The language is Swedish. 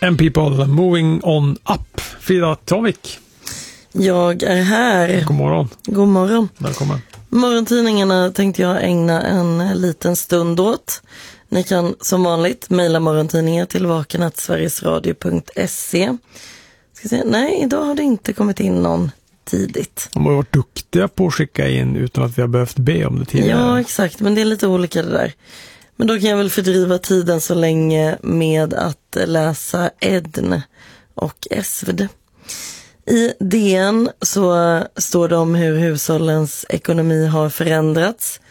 And people moving on up. Frida Travik. Jag är här. God morgon. God morgon. Välkommen. Morgontidningarna tänkte jag ägna en liten stund åt. Ni kan som vanligt mejla morgontidningar till vaken@sverigesradio.se. Ska se. Nej, idag har det inte kommit in någon tidigt. De har varit duktiga på att skicka in utan att vi har behövt be om det tidigare. Ja, exakt. Men det är lite olika det där. Men då kan jag väl fördriva tiden så länge med att läsa Edn och Esvd. I DN så står det om hur hushållens ekonomi har förändrats